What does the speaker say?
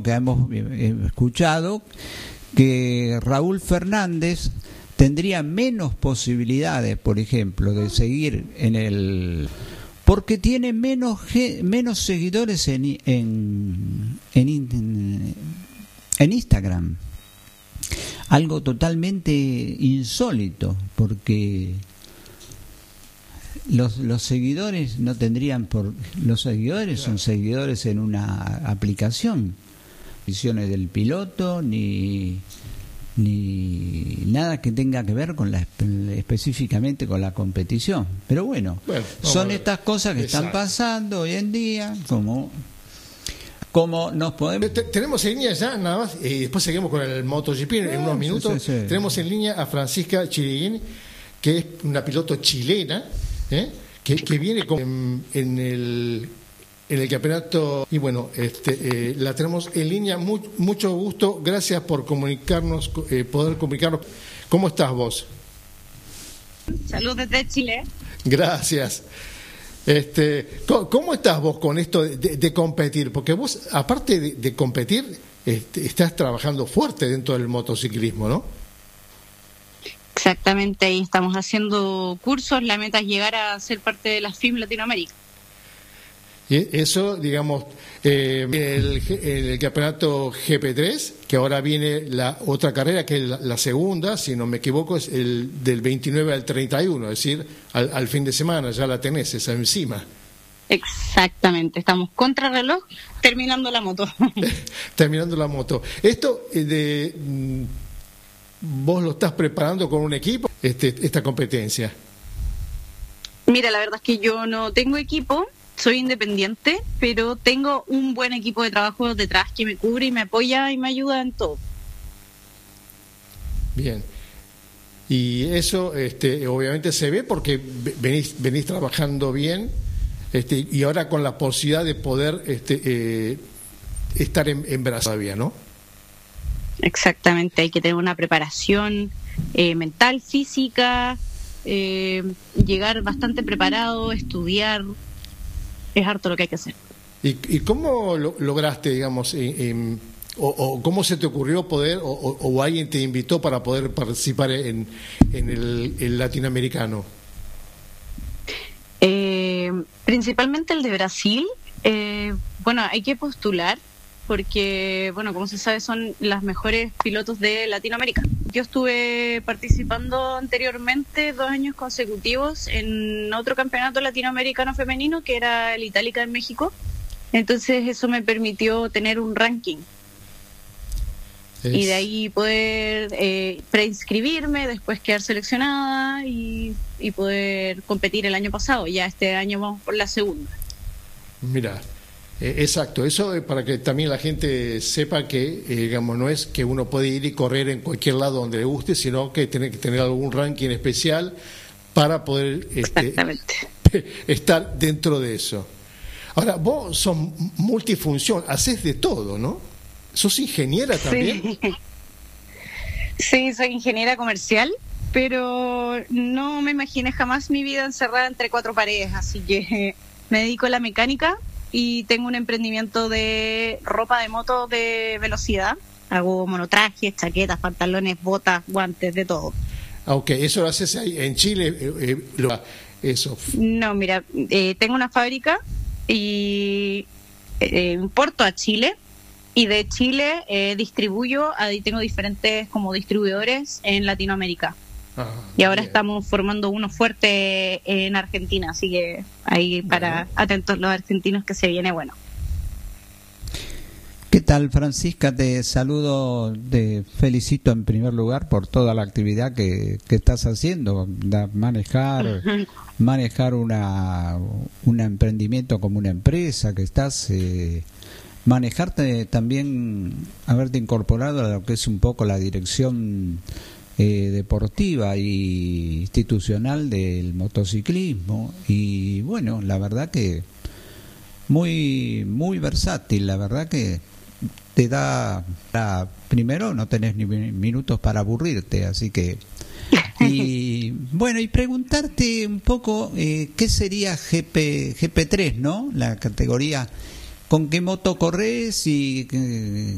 que hemos escuchado, que Raúl Fernández tendría menos posibilidades, por ejemplo, de seguir en el... porque tiene menos seguidores en Instagram. Algo totalmente insólito, porque los seguidores no tendrían los seguidores son seguidores en una aplicación, visiones del piloto ni nada que tenga que ver con específicamente con la competición. Pero bueno, son estas cosas que están pasando hoy en día, como nos podemos... Tenemos en línea ya, nada más, y después seguimos con el MotoGP en unos minutos. Sí. Tenemos en línea a Francisca Chiriquín, que es una piloto chilena, que viene en el campeonato. Y bueno, la tenemos en línea. Mucho gusto, gracias por poder comunicarnos. ¿Cómo estás vos? Saludos desde Chile. Gracias. ¿Cómo estás vos con esto de competir? Porque vos, aparte de competir, estás trabajando fuerte dentro del motociclismo, ¿no? Exactamente, ahí estamos haciendo cursos. La meta es llegar a ser parte de la FIM Latinoamérica. Y eso, digamos, el campeonato GP3, que ahora viene la otra carrera, que es la segunda, si no me equivoco, es el del 29 al 31, es decir, al fin de semana, ya la tenés esa encima. Exactamente, estamos contrarreloj terminando la moto. Terminando la moto. Esto ¿vos lo estás preparando con un equipo, esta competencia? Mira, la verdad es que yo no tengo equipo. Soy independiente, pero tengo un buen equipo de trabajo detrás que me cubre y me apoya y me ayuda en todo. Bien. Y eso obviamente se ve porque venís trabajando bien, y ahora con la posibilidad de poder estar en Brasil todavía, ¿no? Exactamente, hay que tener una preparación mental, física, llegar bastante preparado, estudiar. Es harto lo que hay que hacer. ¿Y cómo lograste, digamos, o cómo se te ocurrió poder, o alguien te invitó para poder participar en el latinoamericano? Principalmente el de Brasil. Bueno, hay que postular porque, bueno, como se sabe, son las mejores pilotos de Latinoamérica. Yo estuve participando anteriormente 2 años consecutivos en otro campeonato latinoamericano femenino, que era el Itálica en México. Entonces eso me permitió tener un ranking. Y de ahí poder preinscribirme, después quedar seleccionada y poder competir el año pasado. Ya este año vamos por la segunda. Mira. Exacto, eso es para que también la gente sepa que, digamos, no es que uno puede ir y correr en cualquier lado donde le guste, sino que tiene que tener algún ranking especial para poder estar dentro de eso. Ahora, vos sos multifunción, haces de todo, ¿no? ¿Sos ingeniera también? Sí, soy ingeniera comercial, pero no me imaginé jamás mi vida encerrada entre 4 paredes, así que me dedico a la mecánica. Y tengo un emprendimiento de ropa de moto de velocidad. Hago monotrajes, chaquetas, pantalones, botas, guantes, de todo. Ok, ¿eso lo haces ahí en Chile? Eso. No, mira, tengo una fábrica y importo a Chile. Y de Chile distribuyo, ahí tengo diferentes como distribuidores en Latinoamérica. Y ahora estamos formando uno fuerte en Argentina, así que ahí para atentos los argentinos, que se viene bueno. ¿Qué tal, Francisca? Te saludo, te felicito en primer lugar por toda la actividad que estás haciendo, manejar un emprendimiento como una empresa, que estás manejarte también, haberte incorporado a lo que es un poco la dirección deportiva y institucional del motociclismo. Y bueno, la verdad que muy versátil, la verdad que te da, primero no tenés ni minutos para aburrirte, así que y bueno, y preguntarte un poco qué sería GP3, ¿no? La categoría, ¿con qué moto corres y